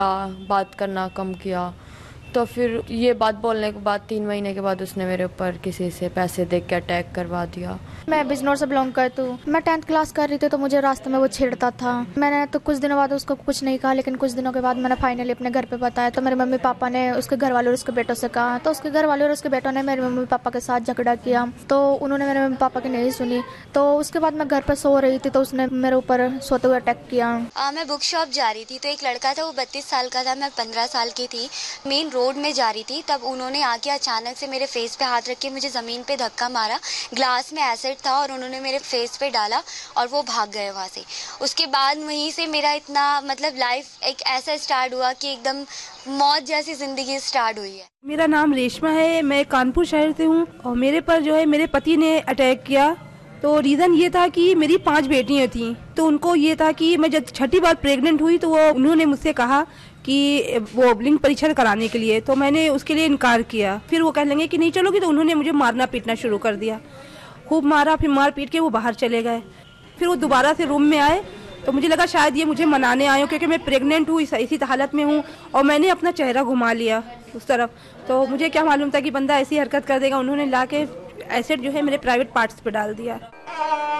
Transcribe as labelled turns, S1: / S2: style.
S1: बात करना कम किया। तो फिर ये बात बोलने के बाद 3 महीने के बाद उसने मेरे ऊपर किसी से पैसे दे के अटैक करवा दिया।
S2: मैं बिजनौर से बिलोंग करती हूँ। मैं 10th क्लास कर रही थी तो मुझे रास्ते में वो छेड़ता था। मैंने तो कुछ दिनों बाद उसको कुछ नहीं कहा, लेकिन कुछ दिनों के बाद मैंने फाइनली अपने घर पे बताया तो मेरे मम्मी पापा ने उसके घर वालों और उसके बेटों से कहा, तो उसके घर वालों और उसके बेटों ने मेरे मम्मी पापा के साथ झगड़ा किया तो उन्होंने मेरे मम्मी पापा की नहीं सुनी। तो उसके बाद मैं घर पर सो रही थी तो उसने मेरे ऊपर सोते हुए अटैक किया।
S3: मैं बुक शॉप जा रही थी तो एक लड़का था, वो 32 साल का था, मैं 15 साल की थी। मेन रोड में जा रही थी तब उन्होंने आके अचानक से मेरे फेस पे हाथ रख के मुझे ज़मीन पे धक्का मारा। ग्लास में एसिड था और उन्होंने मेरे फेस पे डाला और वो भाग गए वहाँ से। उसके बाद वहीं से मेरा इतना मतलब लाइफ एक ऐसा स्टार्ट हुआ कि एकदम मौत जैसी ज़िंदगी स्टार्ट हुई है।
S4: मेरा नाम रेशमा है, मैं कानपुर शहर से हूँ और मेरे पर जो है मेरे पति ने अटैक किया। तो रीज़न ये था कि मेरी 5 बेटियां थीं, तो उनको ये था कि मैं जब छठी बार प्रेग्नेंट हुई तो उन्होंने मुझसे कहा कि वो लिंग परीक्षण कराने के लिए, तो मैंने उसके लिए इनकार किया। फिर वो कह लेंगे कि नहीं चलोगी, तो उन्होंने मुझे मारना पीटना शुरू कर दिया। खूब मारा, फिर मार पीट के वो बाहर चले गए। फिर वो दोबारा से रूम में आए तो मुझे लगा शायद ये मुझे मनाने आए हो, क्योंकि मैं प्रेग्नेंट हूँ, इसी हालत में हूँ और मैंने अपना चेहरा घुमा लिया उस तरफ। तो मुझे क्या मालूम था कि बंदा ऐसी हरकत कर देगा। उन्होंने ला के एसिड जो है मेरे प्राइवेट पार्ट्स पे डाल दिया।